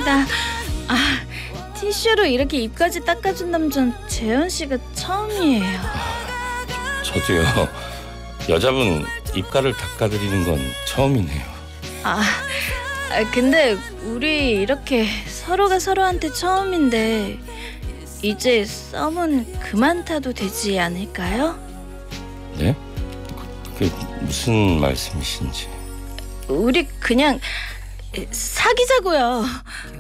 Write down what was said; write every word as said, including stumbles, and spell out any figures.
감사합니다. 아, 티슈로 이렇게 입까지 닦아준 남자는 재현 씨가 처음이에요. 저도요. 여자분 입가를 닦아드리는 건 처음이네요. 아, 아, 근데 우리 이렇게 서로가 서로한테 처음인데 이제 썸은 그만 타도 되지 않을까요? 네? 그게 무슨 말씀이신지. 우리 그냥 사귀자고요.